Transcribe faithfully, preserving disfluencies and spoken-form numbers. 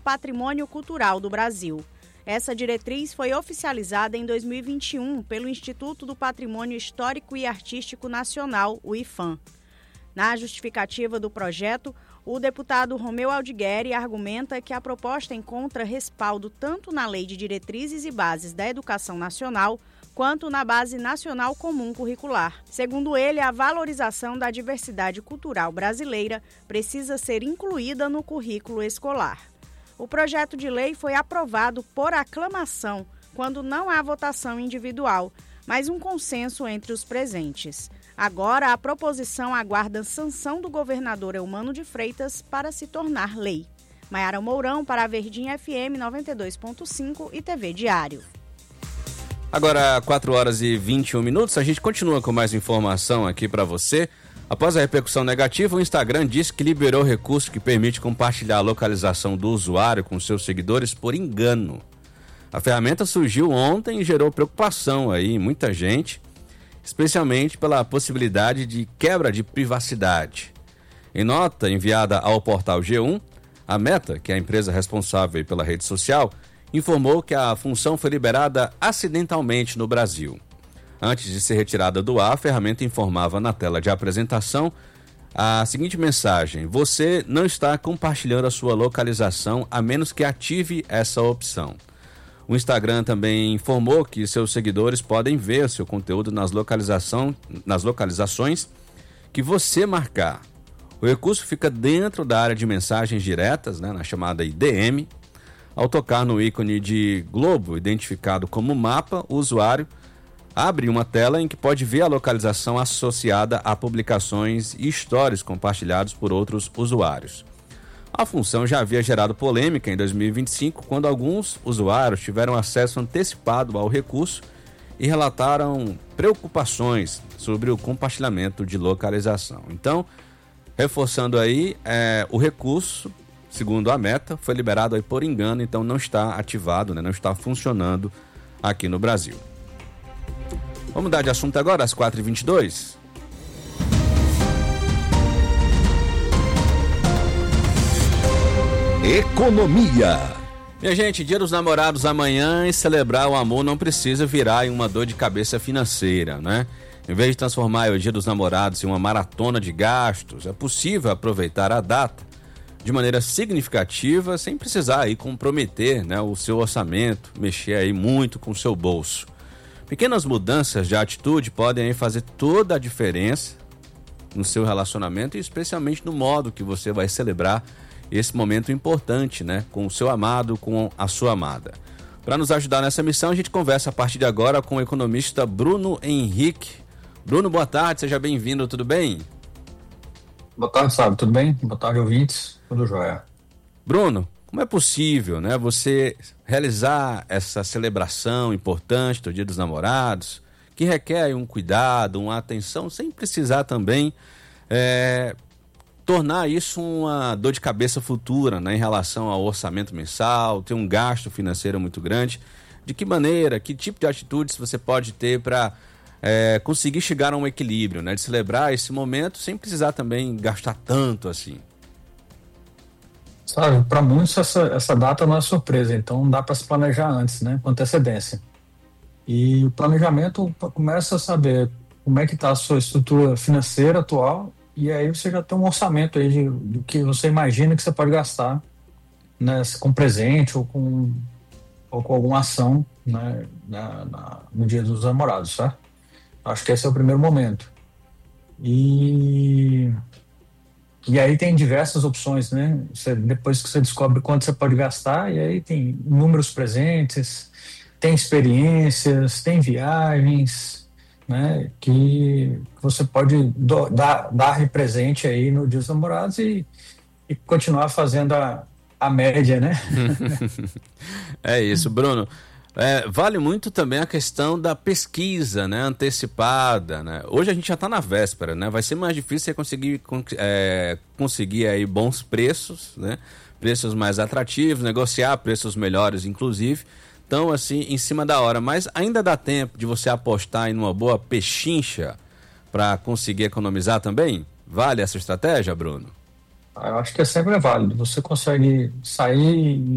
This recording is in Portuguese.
patrimônio cultural do Brasil. Essa diretriz foi oficializada em dois mil e vinte e um pelo Instituto do Patrimônio Histórico e Artístico Nacional, o IPHAN. Na justificativa do projeto, o deputado Romeu Aldigueri argumenta que a proposta encontra respaldo tanto na Lei de Diretrizes e Bases da Educação Nacional, quanto na Base Nacional Comum Curricular. Segundo ele, a valorização da diversidade cultural brasileira precisa ser incluída no currículo escolar. O projeto de lei foi aprovado por aclamação, quando não há votação individual, mas um consenso entre os presentes. Agora, a proposição aguarda sanção do governador Eumano de Freitas para se tornar lei. Maiara Mourão para a Verdinha F M noventa e dois ponto cinco e T V Diário. Agora, quatro horas e vinte e um minutos, a gente continua com mais informação aqui para você. Após a repercussão negativa, o Instagram disse que liberou recurso que permite compartilhar a localização do usuário com seus seguidores por engano. A ferramenta surgiu ontem e gerou preocupação aí em muita gente, especialmente pela possibilidade de quebra de privacidade. Em nota enviada ao portal G um, a Meta, que é a empresa responsável pela rede social, informou que a função foi liberada acidentalmente no Brasil. Antes de ser retirada do ar, a ferramenta informava na tela de apresentação a seguinte mensagem: você não está compartilhando a sua localização a menos que ative essa opção. O Instagram também informou que seus seguidores podem ver seu conteúdo nas, localização, nas localizações que você marcar. O recurso fica dentro da área de mensagens diretas, né, na chamada I D M. Ao tocar no ícone de globo identificado como mapa, o usuário abre uma tela em que pode ver a localização associada a publicações e stories compartilhados por outros usuários. A função já havia gerado polêmica em dois mil e vinte e cinco, quando alguns usuários tiveram acesso antecipado ao recurso e relataram preocupações sobre o compartilhamento de localização. Então, reforçando aí, é, o recurso, segundo a Meta, foi liberado aí por engano, então não está ativado, né, não está funcionando aqui no Brasil. Vamos mudar de assunto agora, às quatro e vinte e dois. Economia. Minha gente, Dia dos Namorados amanhã, e celebrar o amor não precisa virar em uma dor de cabeça financeira, né? Em vez de transformar o Dia dos Namorados em uma maratona de gastos, é possível aproveitar a data de maneira significativa, sem precisar aí comprometer, né, o seu orçamento, mexer aí muito com o seu bolso. Pequenas mudanças de atitude podem aí fazer toda a diferença no seu relacionamento e especialmente no modo que você vai celebrar esse momento importante, né, com o seu amado, com a sua amada. Para nos ajudar nessa missão, a gente conversa a partir de agora com o economista Bruno Henrique. Bruno, boa tarde, seja bem-vindo, tudo bem? Boa tarde, Sábio, tudo bem? Boa tarde, ouvintes, tudo jóia. Bruno, como é possível, né, você realizar essa celebração importante do Dia dos Namorados, que requer um cuidado, uma atenção, sem precisar também é, tornar isso uma dor de cabeça futura, né, em relação ao orçamento mensal, ter um gasto financeiro muito grande? De que maneira, que tipo de atitudes você pode ter para é, conseguir chegar a um equilíbrio, né, de celebrar esse momento sem precisar também gastar tanto assim? Sabe, para muitos essa, essa data não é surpresa, então dá para se planejar antes, né, com antecedência. E o planejamento começa a saber como é que está a sua estrutura financeira atual, e aí você já tem um orçamento aí de, do que você imagina que você pode gastar, né, com presente ou com, ou com alguma ação, né, na, na, no Dia dos Namorados, certo? Acho que esse é o primeiro momento. E... E aí tem diversas opções, né? Você, depois que você descobre quanto você pode gastar, e aí tem números presentes, tem experiências, tem viagens, né? Que você pode do, dar, dar de presente aí no Dia dos Namorados e, e continuar fazendo a, a média, né? É isso, Bruno. É, vale muito também a questão da pesquisa, né, antecipada, né? Hoje a gente já está na véspera, né? Vai ser mais difícil você conseguir, é, conseguir aí bons preços, né? Preços mais atrativos, negociar preços melhores, inclusive. Então, assim, em cima da hora. Mas ainda dá tempo de você apostar em uma boa pechincha para conseguir economizar também? Vale essa estratégia, Bruno? Eu acho que é sempre válido. Você consegue sair